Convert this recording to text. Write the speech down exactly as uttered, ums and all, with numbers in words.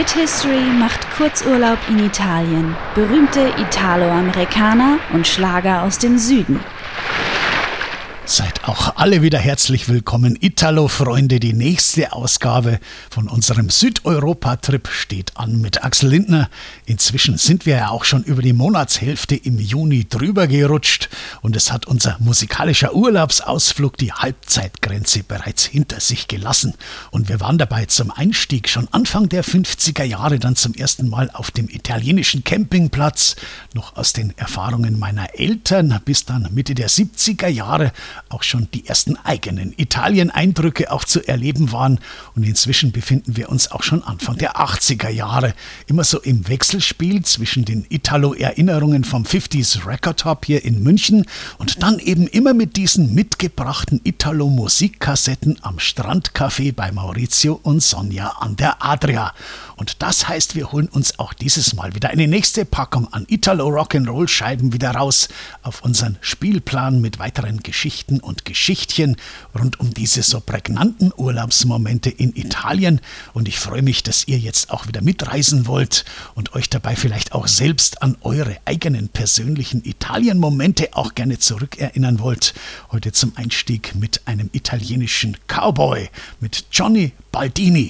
Hit History macht Kurzurlaub in Italien, berühmte Italo-Amerikaner und Schlager aus dem Süden. Seid auch alle wieder herzlich willkommen, Italo-Freunde. Die nächste Ausgabe von unserem Südeuropa-Trip steht an mit Axel Lindner. Inzwischen sind wir ja auch schon über die Monatshälfte im Juni drüber gerutscht und es hat unser musikalischer Urlaubsausflug die Halbzeitgrenze bereits hinter sich gelassen. Und wir waren dabei zum Einstieg schon Anfang der fünfziger Jahre dann zum ersten Mal auf dem italienischen Campingplatz, noch aus den Erfahrungen meiner Eltern, bis dann Mitte der siebziger Jahre auch schon die ersten eigenen Italien-Eindrücke auch zu erleben waren. Und inzwischen befinden wir uns auch schon Anfang der achtziger Jahre. Immer so im Wechselspiel zwischen den Italo-Erinnerungen vom fünfziger Record Hop hier in München und dann eben immer mit diesen mitgebrachten Italo-Musikkassetten am Strandcafé bei Maurizio und Sonja an der Adria. Und das heißt, wir holen uns auch dieses Mal wieder eine nächste Packung an Italo-Rock'n'Roll-Scheiben wieder raus auf unseren Spielplan mit weiteren Geschichten und Geschichtchen rund um diese so prägnanten Urlaubsmomente in Italien. Und ich freue mich, dass ihr jetzt auch wieder mitreisen wollt und euch dabei vielleicht auch selbst an eure eigenen persönlichen Italien-Momente auch gerne zurückerinnern wollt. Heute zum Einstieg mit einem italienischen Cowboy, mit Johnny Baldini.